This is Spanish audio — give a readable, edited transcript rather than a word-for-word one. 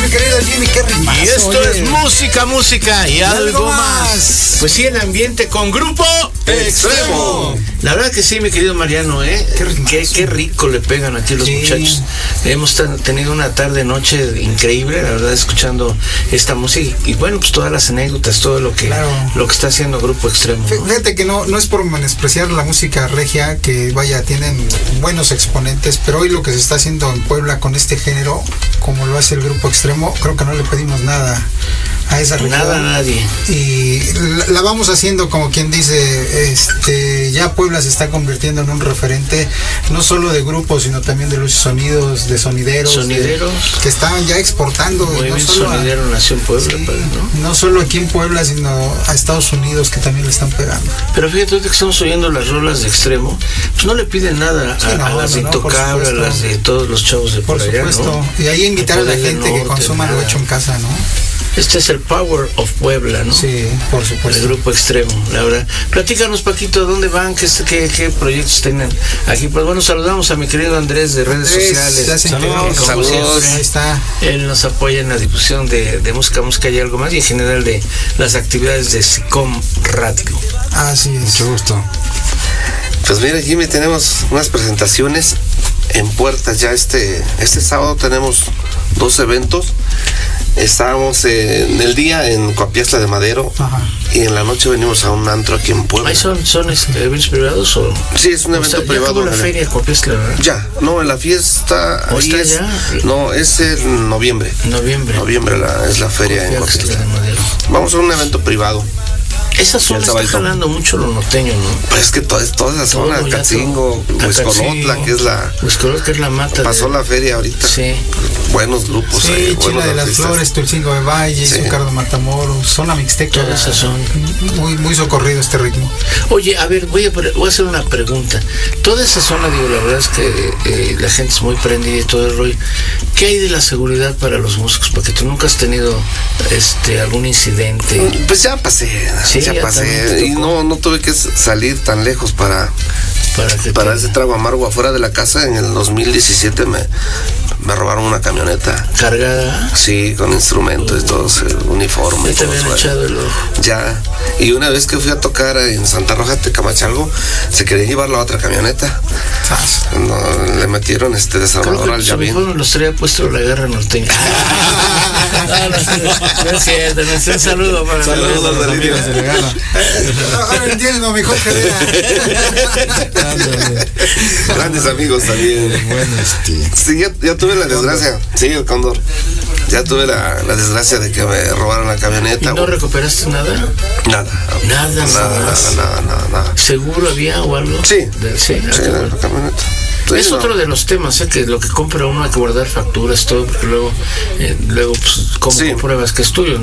mi querido Jimmy, qué rimazo. Y esto es música y algo más. Pues sí, el ambiente con Grupo Extremo. La verdad que sí, mi querido Mariano, qué rico le pegan aquí los muchachos. Hemos tenido una tarde-noche increíble, la verdad, escuchando esta música y bueno, pues todas las anécdotas, todo lo que está haciendo Grupo Extremo, ¿no? Fíjate que no es por menospreciar la música regia, que vaya, tienen buenos exponentes, pero hoy lo que se está haciendo en Puebla con este género, como lo hace el Grupo Extremo, creo que no le pedimos nada a esa región. Nada a nadie. Y la vamos haciendo, como quien dice, ya Puebla se está convirtiendo en un referente, no solo de grupos, sino también de los sonidos, de sonideros. Que estaban ya exportando. Muy bien, sonidero nació en Puebla, ¿no? No solo aquí en Puebla, sino a Estados Unidos, que también le están pegando. Pero fíjate que estamos oyendo las rolas de Extremo, pues no le piden nada a las de Intocable, a las de todos los chavos de por allá, supuesto, ¿no? Y ahí invitar a la gente que consuma lo hecho en casa, ¿no? Este es el Power of Puebla, ¿no? Sí, por supuesto. El Grupo Extremo, la verdad. Platícanos, Paquito, ¿dónde van? ¿Qué proyectos tienen aquí? Pues bueno, saludamos a mi querido Andrés de redes sociales. Saludos. Ahí está. Él nos apoya en la difusión de música y algo más, y en general de las actividades de SICOM Radio. Así es. Mucho gusto. Pues mira, Jimmy, tenemos unas presentaciones en puertas ya. Este sábado tenemos 2 eventos. Estábamos en el día en Coapiazla de Madero. Ajá. Y en la noche venimos a un antro aquí en Puebla. ¿Ahí son eventos privados o...? Sí, es un evento privado. ¿Ya acabó la feria Coapiazla, verdad? Ya, no, la fiesta... ¿Ahorita ya? No, es en noviembre. Noviembre es la feria en Coapiazla de Madero. Vamos a un evento privado. Esa zona está jalando mucho lo norteño, ¿no? Pues es que toda esa zona, Catzingo, Huescolotla, que es la mata. Pasó la feria ahorita. Sí. Buenos grupos. Sí, Chila de las Flores, Tulcingo de Valle, Ricardo Matamoros, zona mixteca. Toda esa zona. Muy socorrido este ritmo. Oye, a ver, voy a hacer una pregunta. Toda esa zona, digo, la verdad es que la gente es muy prendida y todo el rollo. ¿Qué hay de la seguridad para los músicos? Porque tú nunca has tenido algún incidente. Pues ya pasé. Sí, ya pasé y no tuve que salir tan lejos para ese trago amargo afuera de la casa. En el 2017 me robaron una camioneta cargada, sí, con instrumentos y todo, uniforme. Ya te habían echado el ojo. Ya, y una vez que fui a tocar en Santa Rosa, Tecamachalgo, se quería llevar la otra camioneta. No, le metieron desarmador al llavín. Creo que los traía puesto la guerra norteña. No es cierto, un saludo para saludos a la línea. Ahora entiendo, mi Jorge. Grandes amigos también. Bueno, sí, ya tuve la desgracia. Sí, el Cóndor. Ya tuve la desgracia de que me robaron la camioneta. ¿Y no recuperaste nada? Nada. ¿Seguro había o algo? Sí. Sí, la camioneta. Es otro de los temas, que lo que compra uno hay que guardar facturas, todo, porque luego pues, ¿cómo compruebas que es tuyo?